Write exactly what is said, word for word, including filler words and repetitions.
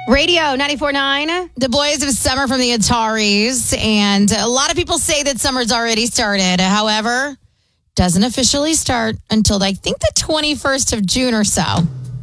Radio ninety-four point nine. The Boys of Summer from the Ataris. And a lot of people say that summer's already started. However, doesn't officially start until I think the twenty-first of June or so.